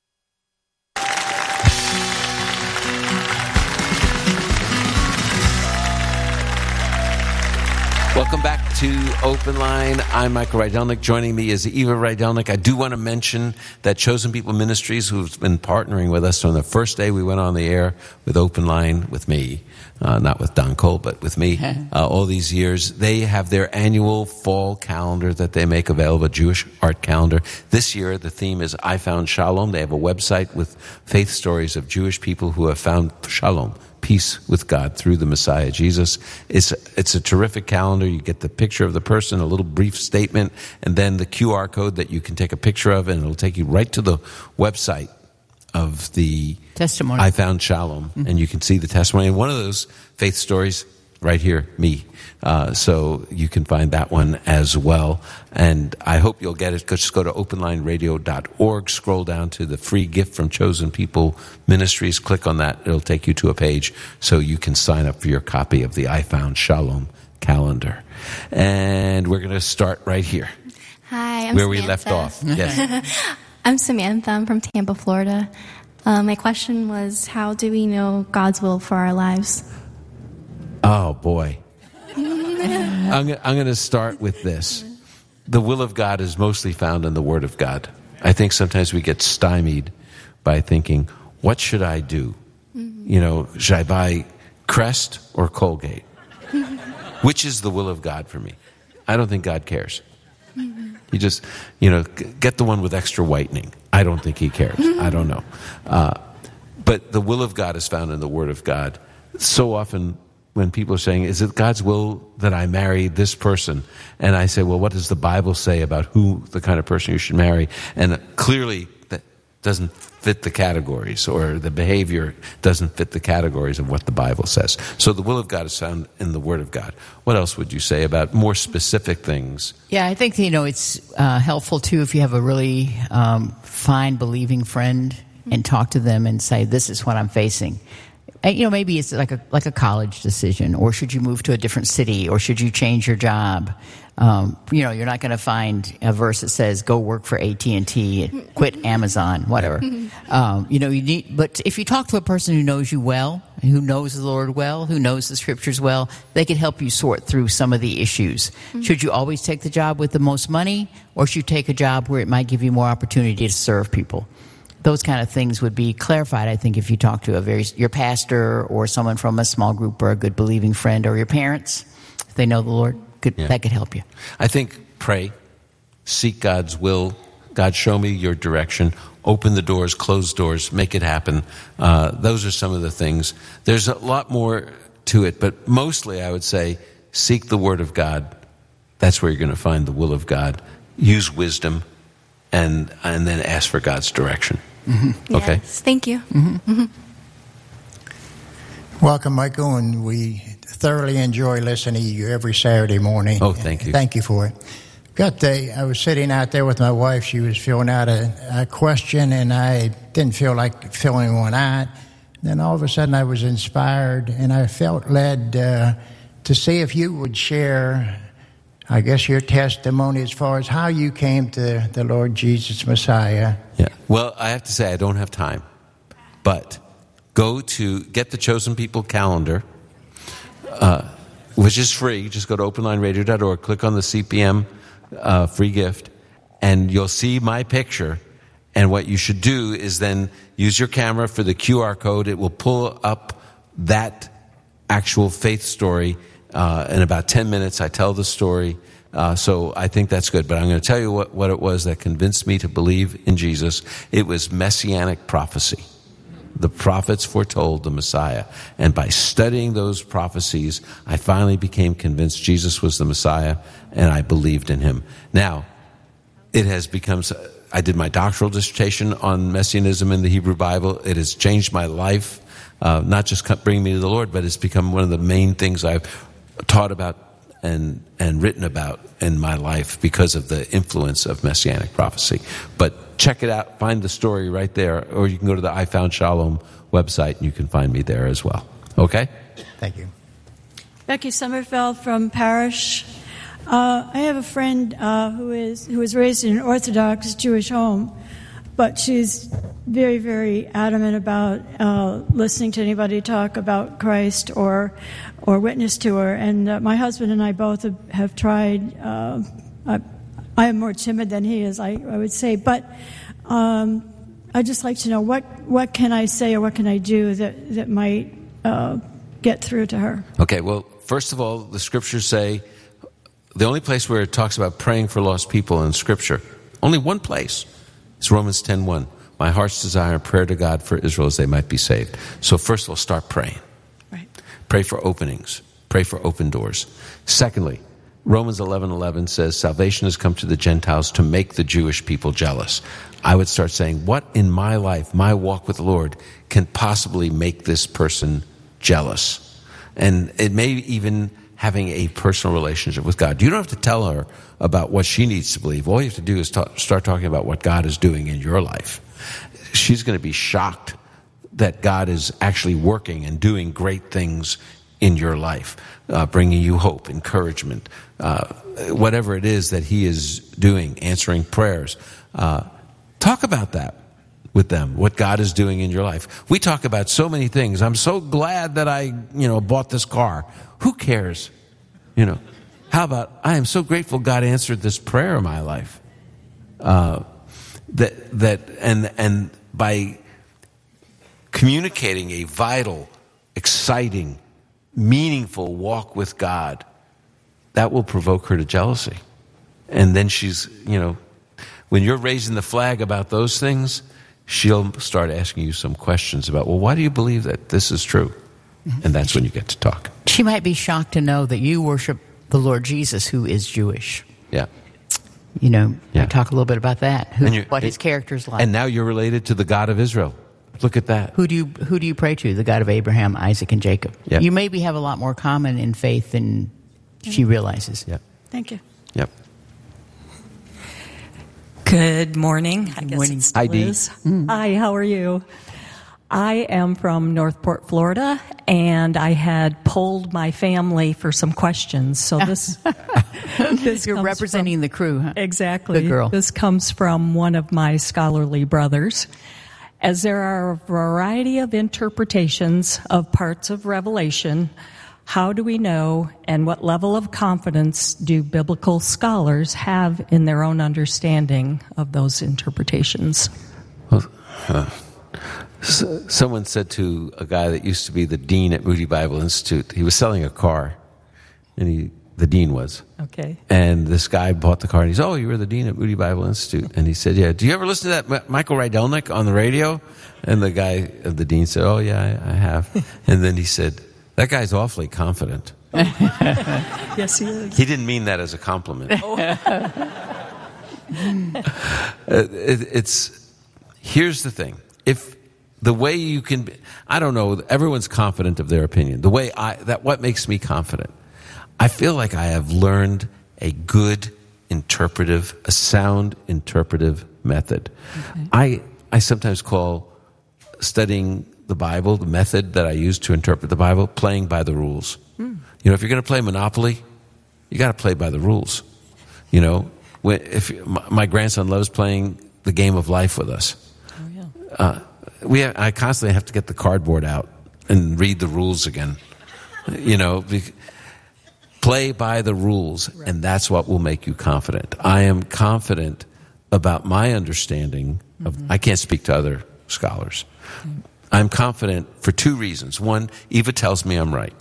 Welcome back to Open Line. I'm Michael Rydelnik. Joining me is Eva Rydelnik. I do want to mention that Chosen People Ministries, who's been partnering with us from the first day we went on the air with Open Line, with me, uh, not with Don Cole, but with me, uh, all these years, they have their annual fall calendar that they make available, a Jewish art calendar. This year, the theme is I Found Shalom. They have a website with faith stories of Jewish people who have found Shalom, peace with God through the Messiah, Jesus. It's, it's a terrific calendar. You get the picture of the person, a little brief statement, and then the Q R code that you can take a picture of, and it'll take you right to the website of the testimony. I Found Shalom, mm-hmm. and you can see the testimony. And one of those faith stories, right here, me. Uh, so you can find that one as well. And I hope you'll get it. Just go to open line radio dot org, scroll down to the free gift from Chosen People Ministries. Click on that. It'll take you to a page so you can sign up for your copy of the I Found Shalom calendar. And we're going to start right here. Hi, I'm Where Samantha. we left off. Yes. I'm Samantha. I'm from Tampa, Florida. Uh, my question was, how do we know God's will for our lives? Oh, boy. I'm, I'm going to start with this. The will of God is mostly found in the Word of God. I think sometimes we get stymied by thinking, what should I do? Mm-hmm. You know, should I buy Crest or Colgate? Which is the will of God for me? I don't think God cares. Mm-hmm. He just, you know, get the one with extra whitening. I don't think he cares. Mm-hmm. I don't know. Uh, but the will of God is found in the Word of God. So often when people are saying, is it God's will that I marry this person? And I say, well, what does the Bible say about who the kind of person you should marry? And clearly that doesn't fit the categories, or the behavior doesn't fit the categories of what the Bible says. So the will of God is found in the Word of God. What else would you say about more specific things? Yeah, I think, you know, it's uh, helpful, too, if you have a really um, fine, believing friend and talk to them and say, this is what I'm facing. You know, maybe it's like a like a college decision, or should you move to a different city, or should you change your job? Um, you know, you're not going to find a verse that says go work for A T and T, quit Amazon, whatever. Um, you know, you need. But if you talk to a person who knows you well, who knows the Lord well, who knows the Scriptures well, they can help you sort through some of the issues. Mm-hmm. Should you always take the job with the most money, or should you take a job where it might give you more opportunity to serve people? Those kind of things would be clarified, I think, if you talk to a very your pastor or someone from a small group or a good believing friend, or your parents, if they know the Lord. Could, yeah. That could help you. I think pray, seek God's will. God, show me your direction. Open the doors, close doors, make it happen. Uh, those are some of the things. There's a lot more to it, but mostly I would say seek the Word of God. That's where you're going to find the will of God. Use wisdom, and and then ask for God's direction. Mm-hmm. Okay? Yes, thank you. Mm-hmm. Mm-hmm. Welcome, Michael, and we thoroughly enjoy listening to you every Saturday morning. Oh, thank you. Thank you for it. got the. I was sitting out there with my wife. She was filling out a, a question, and I didn't feel like filling one out. Then all of a sudden, I was inspired, and I felt led uh, to see if you would share, I guess, your testimony as far as how you came to the Lord Jesus Messiah. Yeah. Well, I have to say I don't have time, but go to get the Chosen People calendar, uh, which is free. Just go to open line radio dot org, click on the C P M uh, free gift, and you'll see my picture. And what you should do is then use your camera for the Q R code. It will pull up that actual faith story. Uh, in about ten minutes, I tell the story. Uh, so I think that's good. But I'm going to tell you what, what it was that convinced me to believe in Jesus. It was messianic prophecy. The prophets foretold the Messiah. And by studying those prophecies, I finally became convinced Jesus was the Messiah, and I believed in him. Now, it has become... I did my doctoral dissertation on Messianism in the Hebrew Bible. It has changed my life, uh, not just bringing me to the Lord, but it's become one of the main things I've taught about and and written about in my life because of the influence of Messianic prophecy. But check it out. Find the story right there. Or you can go to the I Found Shalom website, and you can find me there as well. Okay? Thank you. Becky Sommerfeld from Parish. Uh, I have a friend uh, who is who was raised in an Orthodox Jewish home, but she's very, very adamant about uh, listening to anybody talk about Christ or or witness to her. And uh, my husband and I both have, have tried. Uh, I, I am more timid than he is, I, I would say. But um, I'd just like to know what, what can I say or what can I do that, that might uh, get through to her. Okay, well, first of all, the scriptures say... The only place where it talks about praying for lost people in Scripture, only one place, is Romans ten one. My heart's desire and prayer to God for Israel is they might be saved. So first of all, start praying. Right. Pray for openings. Pray for open doors. Secondly, Romans eleven eleven says, salvation has come to the Gentiles to make the Jewish people jealous. I would start saying, what in my life, my walk with the Lord, can possibly make this person jealous? And it may even... having a personal relationship with God. You don't have to tell her about what she needs to believe. All you have to do is talk, start talking about what God is doing in your life. She's going to be shocked that God is actually working and doing great things in your life, uh, bringing you hope, encouragement, uh, whatever it is that he is doing, answering prayers. Uh, talk about that with them, what God is doing in your life. We talk about so many things. I'm so glad that I, you know, bought this car. Who cares? You know, how about, I am so grateful God answered this prayer in my life. Uh, that, that, and, and by communicating a vital, exciting, meaningful walk with God, that will provoke her to jealousy. And then she's, you know, when you're raising the flag about those things, she'll start asking you some questions about, well, why do you believe that this is true? And that's when you get to talk. She might be shocked to know that you worship the Lord Jesus, who is Jewish. Yeah. You know, yeah. talk a little bit about that, who, what his character's like. And now you're related to the God of Israel. Look at that. Who do you who do you pray to? The God of Abraham, Isaac, and Jacob. Yep. You maybe have a lot more common in faith than she realizes. Yep. Thank you. Yep. Good morning. I guess morning. It's still Hi, Dee. is. Mm. Hi, how are you? I am from Northport, Florida, and I had polled my family for some questions. So this, this You're comes representing from, the crew, huh? Exactly. Good girl. This comes from one of my scholarly brothers. As there are a variety of interpretations of parts of Revelation, how do we know and what level of confidence do biblical scholars have in their own understanding of those interpretations? Well, uh, so, someone said to a guy that used to be the dean at Moody Bible Institute, he was selling a car, and he, the dean was. Okay. And this guy bought the car, and he said, oh, you were the dean at Moody Bible Institute. And he said, yeah, do you ever listen to that M- Michael Rydelnik on the radio? And the guy, the dean said, oh, yeah, I, I have. And then he said, that guy's awfully confident. Yes, he is. He didn't mean that as a compliment. Oh. it, it's, here's the thing. If the way you can be, I don't know, everyone's confident of their opinion. The way I, that what makes me confident. I feel like I have learned a good interpretive, a sound interpretive method. Okay. I I sometimes call studying the Bible, the method that I use to interpret the Bible, playing by the rules. Mm. You know, if you're going to play Monopoly, you got to play by the rules. You know, when, if my, my grandson loves playing the game of life with us. Oh, yeah. Uh, we have, I constantly have to get the cardboard out and read the rules again. You know, be, play by the rules, right. And that's what will make you confident. I am confident about my understanding of. Mm-hmm. I can't speak to other scholars. Mm-hmm. I'm confident for two reasons. One, Eva tells me I'm right.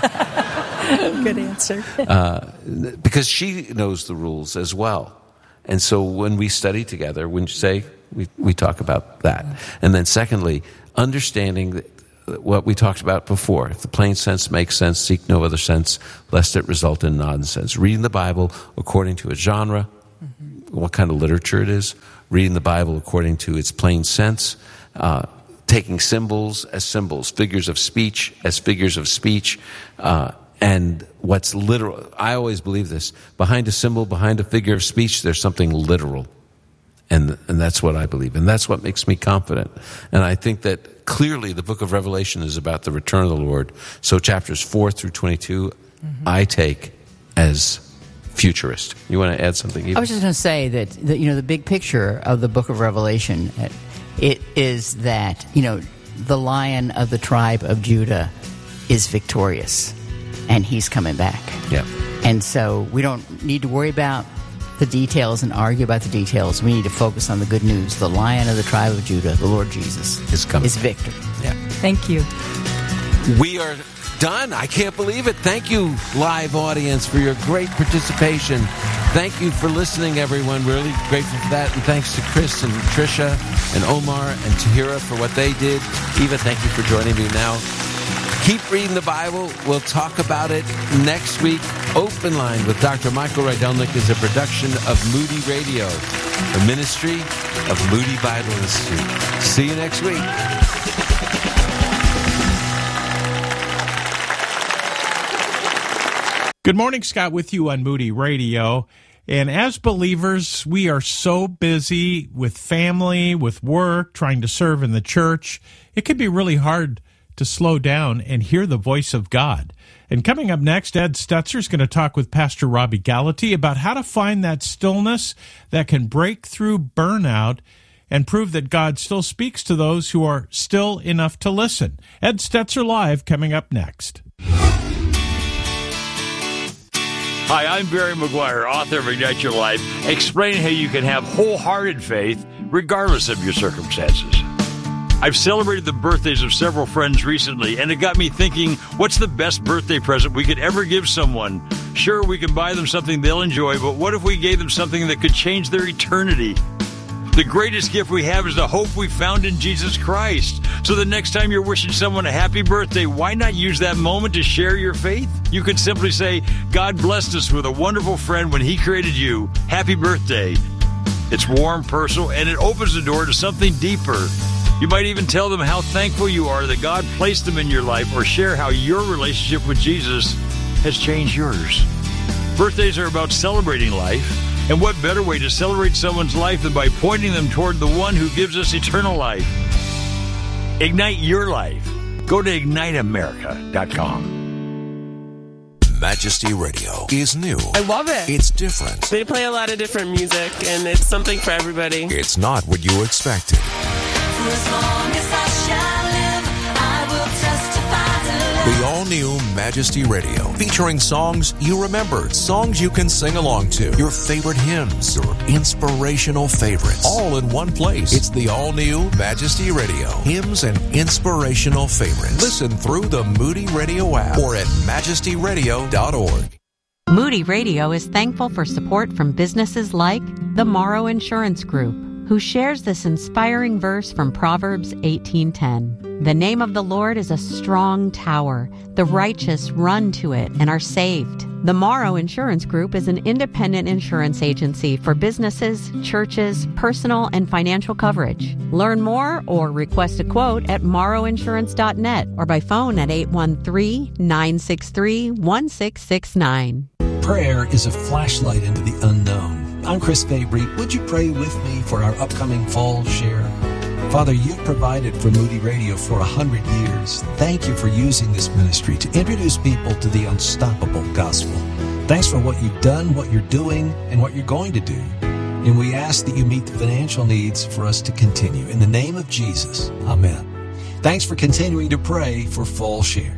Good answer. uh, because she knows the rules as well. And so when we study together, when you say, we, we talk about that. And then secondly, understanding that what we talked about before. If the plain sense makes sense, seek no other sense, lest it result in nonsense. Reading the Bible according to its genre, mm-hmm. what kind of literature it is. Reading the Bible according to its plain sense. Uh, taking symbols as symbols, figures of speech as figures of speech. Uh, and what's literal. I always believe this. Behind a symbol, behind a figure of speech, there's something literal. And, and that's what I believe. And that's what makes me confident. And I think that clearly the book of Revelation is about the return of the Lord. So chapters four through twenty-two, mm-hmm. I take as futurist. You want to add something? Eva? I was just going to say that, that, you know, the big picture of the book of Revelation, it is that, you know, the Lion of the tribe of Judah is victorious, and he's coming back. Yeah. And so we don't need to worry about the details and argue about the details. We need to focus on the good news. The Lion of the tribe of Judah, the Lord Jesus, is coming. Is victor. Yeah. Thank you. We are done. I can't believe it. Thank you, live audience, for your great participation. Thank you for listening, everyone. Really grateful for that. And thanks to Chris and Tricia and Omar and Tahira for what they did. Eva, thank you for joining me now. Keep reading the Bible. We'll talk about it next week. Open Line with Doctor Michael Rydelnik is a production of Moody Radio, the ministry of Moody Bible Institute. See you next week. Good morning, Scott, with you on Moody Radio. And as believers, we are so busy with family, with work, trying to serve in the church. It can be really hard to slow down and hear the voice of God. And coming up next, Ed Stetzer is going to talk with Pastor Robbie Gallaty about how to find that stillness that can break through burnout and prove that God still speaks to those who are still enough to listen. Ed Stetzer Live coming up next. Hi, I'm Barry McGuire, author of Ignite Your Life, explaining how you can have wholehearted faith regardless of your circumstances. I've celebrated the birthdays of several friends recently, and it got me thinking, what's the best birthday present we could ever give someone? Sure, we can buy them something they'll enjoy, but what if we gave them something that could change their eternity? The greatest gift we have is the hope we found in Jesus Christ. So the next time you're wishing someone a happy birthday, why not use that moment to share your faith? You could simply say, God blessed us with a wonderful friend when He created you. Happy birthday. It's warm, personal, and it opens the door to something deeper. You might even tell them how thankful you are that God placed them in your life, or share how your relationship with Jesus has changed yours. Birthdays are about celebrating life, and what better way to celebrate someone's life than by pointing them toward the one who gives us eternal life? Ignite your life. Go to ignite america dot com. Majesty Radio is new. I love it. It's different. They play a lot of different music, and it's something for everybody. It's not what you expected. For as long as I shall live, I will testify to love. The all-new Majesty Radio, featuring songs you remember, songs you can sing along to, your favorite hymns, your inspirational favorites, all in one place. It's the all-new Majesty Radio, hymns and inspirational favorites. Listen through the Moody Radio app or at majesty radio dot org. Moody Radio is thankful for support from businesses like the Morrow Insurance Group, who shares this inspiring verse from Proverbs eighteen ten. The name of the Lord is a strong tower. The righteous run to it and are saved. The Morrow Insurance Group is an independent insurance agency for businesses, churches, personal and financial coverage. Learn more or request a quote at morrow insurance dot net or by phone at eight one three, nine six three, one six six nine. Prayer is a flashlight into the unknown. I'm Chris Fabry. Would you pray with me for our upcoming fall share? Father, you've provided for Moody Radio for a hundred years. Thank you for using this ministry to introduce people to the unstoppable gospel. Thanks for what you've done, what you're doing, and what you're going to do. And we ask that you meet the financial needs for us to continue. In the name of Jesus, amen. Thanks for continuing to pray for Fall Share.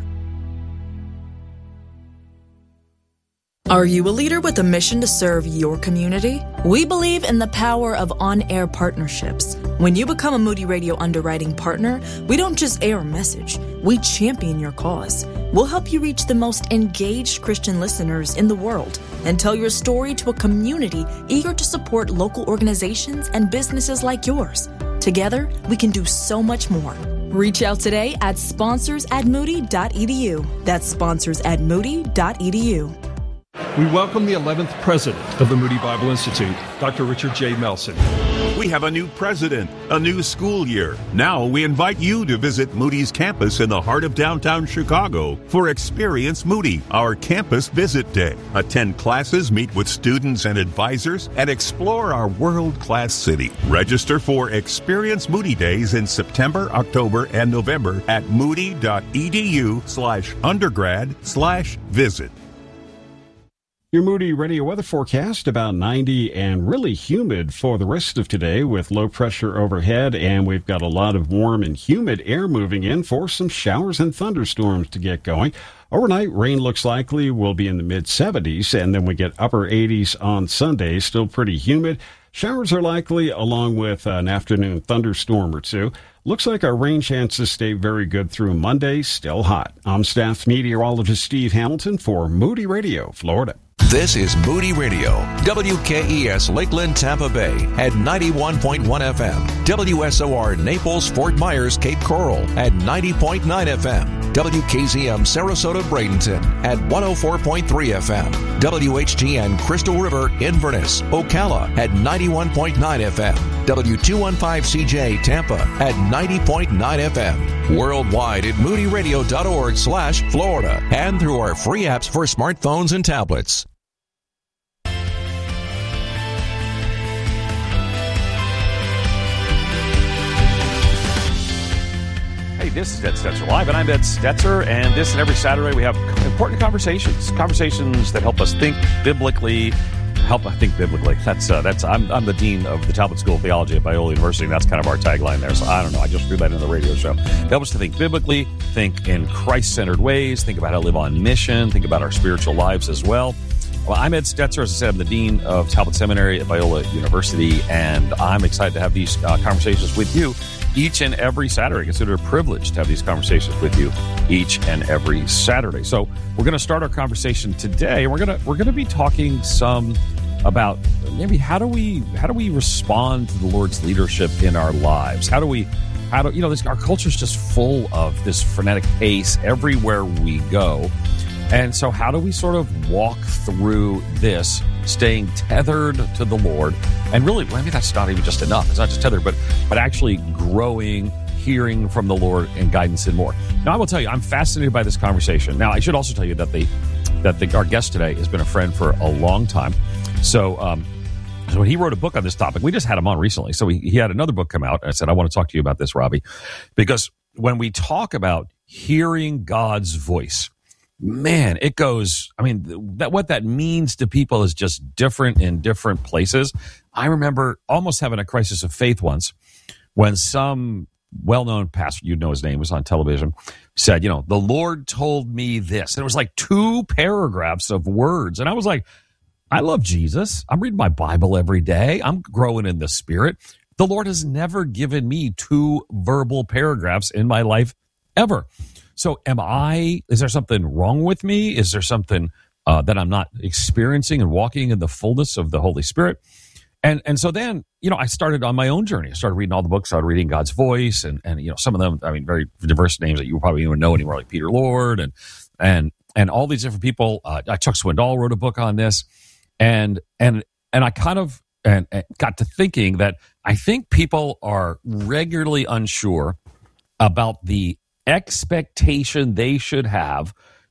Are you a leader with a mission to serve your community? We believe in the power of on-air partnerships. When you become a Moody Radio underwriting partner, we don't just air a message, we champion your cause. We'll help you reach the most engaged Christian listeners in the world and tell your story to a community eager to support local organizations and businesses like yours. Together, we can do so much more. Reach out today at sponsors at moody dot e d u. That's sponsors at moody dot e d u. We welcome the eleventh president of the Moody Bible Institute, Doctor Richard J. Melson. We have a new president, a new school year. Now we invite you to visit Moody's campus in the heart of downtown Chicago for Experience Moody, our campus visit day. Attend classes, meet with students and advisors, and explore our world-class city. Register for Experience Moody Days in September, October, and November at moody dot e d u slash undergrad slash visit. Your Moody Radio weather forecast, about ninety and really humid for the rest of today with low pressure overhead, and we've got a lot of warm and humid air moving in for some showers and thunderstorms to get going. Overnight, rain looks likely will be in the mid seventies, and then we get upper eighties on Sunday, still pretty humid. Showers are likely along with an afternoon thunderstorm or two. Looks like our rain chances stay very good through Monday, still hot. I'm staff meteorologist Steve Hamilton for Moody Radio, Florida. This is Moody Radio, W K E S Lakeland, Tampa Bay at ninety-one point one F M, W S O R Naples, Fort Myers, Cape Coral at ninety point nine F M, W K Z M Sarasota, Bradenton at one oh four point three F M, W H T N Crystal River, Inverness, Ocala at ninety-one point nine F M, W two fifteen C J Tampa at ninety point nine F M, worldwide at moody radio dot org slash Florida, and through our free apps for smartphones and tablets. Hey, this is Ed Stetzer Live, and I'm Ed Stetzer, and this and every Saturday we have important conversations, conversations that help us think biblically, help us think biblically. That's, uh, that's, I'm, I'm the dean of the Talbot School of Theology at Biola University, and that's kind of our tagline there, so I don't know, I just threw that in the radio show. Help us to think biblically, think in Christ-centered ways, think about how to live on mission, think about our spiritual lives as well. Well, I'm Ed Stetzer. As I said, I'm the dean of Talbot Seminary at Biola University, and I'm excited to have these uh, conversations with you each and every Saturday. I consider it a privilege to have these conversations with you each and every Saturday. So we're going to start our conversation today, and we're going to we're going to be talking some about maybe how do we how do we respond to the Lord's leadership in our lives? How do we how do you know this? Our culture is just full of this frenetic pace everywhere we go. And so how do we sort of walk through this, staying tethered to the Lord? And really, I mean, that's not even just enough. It's not just tethered, but but actually growing, hearing from the Lord and guidance and more. Now, I will tell you, I'm fascinated by this conversation. Now, I should also tell you that the that the, our guest today has been a friend for a long time. So, um, so he wrote a book on this topic. We just had him on recently. So he, he had another book come out. And I said, I want to talk to you about this, Robbie, because when we talk about hearing God's voice, man, it goes, I mean, that what that means to people is just different in different places. I remember almost having a crisis of faith once when some well-known pastor, you'd know his name, was on television, said, you know, the Lord told me this. And it was like two paragraphs of words. And I was like, I love Jesus. I'm reading my Bible every day. I'm growing in the Spirit. The Lord has never given me two verbal paragraphs in my life ever. So am I, is there something wrong with me? Is there something uh, that I'm not experiencing and walking in the fullness of the Holy Spirit? And and so then, you know, I started on my own journey. I started reading all the books, started reading God's Voice, and, and you know, some of them, I mean, very diverse names that you probably don't even know anymore, like Peter Lord and and and all these different people. Uh, Chuck Swindoll wrote a book on this. And and and I kind of and, and got to thinking that I think people are regularly unsure about the expectation they should have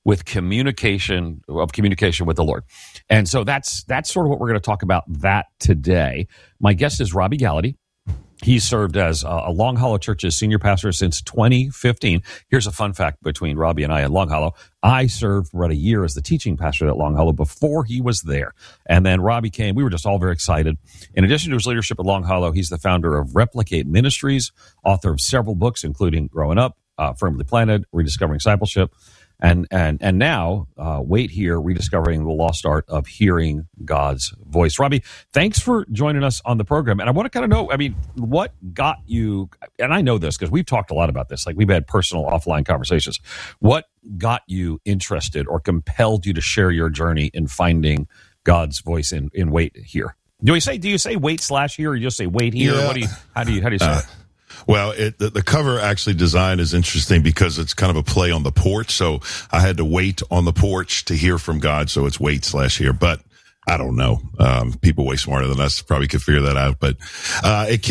with communication of communication with the Lord. And so that's that's sort of what we're going to talk about that today. My guest is Robbie Gallaty. He served as a Long Hollow Church's senior pastor since twenty fifteen. Here's a fun fact between Robbie and I at Long Hollow. I served for about a year as the teaching pastor at Long Hollow before he was there. And then Robbie came. We were just all very excited. In addition to his leadership at Long Hollow, he's the founder of Replicate Ministries, author of several books, including Growing Up, uh, Firmly Planted, Rediscovering Discipleship, and and and now, uh, Wait Here, Rediscovering the Lost Art of Hearing God's Voice. Robbie, thanks for joining us on the program. And I want to kind of know, I mean, what got you, and I know this because we've talked a lot about this, like we've had personal offline conversations. What got you interested or compelled you to share your journey in finding God's voice in, in Wait Here? Do you say, do you say wait slash here or you just say wait here? Yeah. What do you, how do you, how do you say uh, it? Well, it, the, the cover actually design is interesting because it's kind of a play on the porch. So I had to wait on the porch to hear from God. So it's wait slash here, but I don't know. Um, people way smarter than us probably could figure that out, but, uh, it came